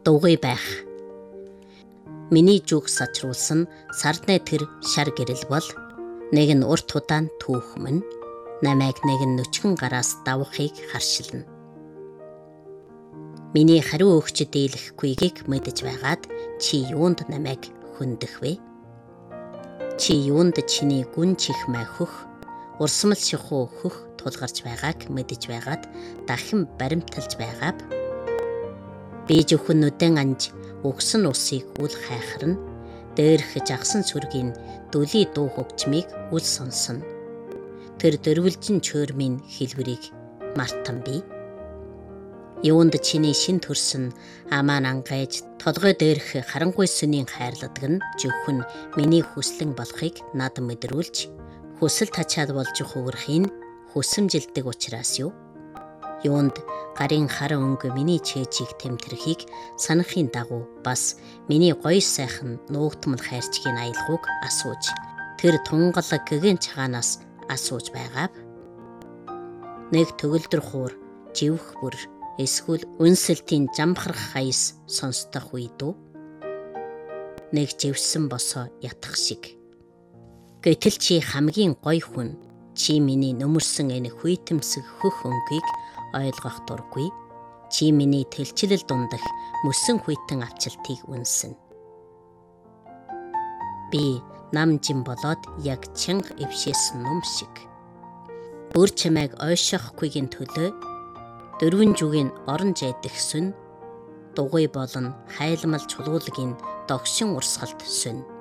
дугуй байх. Миний зүг сачруулсан сарны тэр шар гэрэл бол нэг нь урт удаан түүх мөн, намайг нэг нь нүчгэн гараас давахыг харшилна. Миний хариу өгч дийлэхгүйгийг мэдэж байгаад чи юунд намайг хөндөх вэ? Чи юунд чиний гүн чихмээ хөх, урсмал шихуу хөх тулгарч байгааг мэдэж байгаад дахин баримталж байгаав. Би зөвхөн нүдэн анж өгсөн усыг үл хайхарна, дээрх жагсан сүргийн дүлий дуу хөгжмийг үл сонсно. Тэр дөрвөлжин чөөрмийн хэлбэрийг мартан би. Юунд чиний шин төрсөн амаа ангайж толгой дээрх харанхуй сүний хайрладаг нь зөвхөн миний хүслэн болохыг над мэдрүүлж, хүсэл тачаад болж хувирахын хүсэмжилдэг учраас юу? Юунд гарын хар өнгө миний чэжийг тэмтэрхийг санахын дагуу бас миний гоё сайхан нуугдмал хайрчгийн аялгауг асууж, тэр тунгалаг гэгэн чагаанаас асууж байгаав. Нэг төгөлдөр хуур живх бүр эсвэл үнсэлтийн жамхрах хаяс сонсдох үед үү? Нэг живсэн босоо ятах шиг. Гэтэл чи хамгийн гоё хүн. Чи миний нөмөрсөн энэ хүйтэмсэг хөх өнгийг ойлгох дургүй. Чи миний тэлчилэл дундах мөсөн хүйтэн авчилтыг үнсэн. Би нам жим болоод яг чанга эвшээсэн ном шиг. Бүр чамайг ойшохгүйгийн төлөө дөрвөн жүгийн орон жайдах сүн, дугуй болон хайлмал чулуулагийн догшин урсгалт сүн.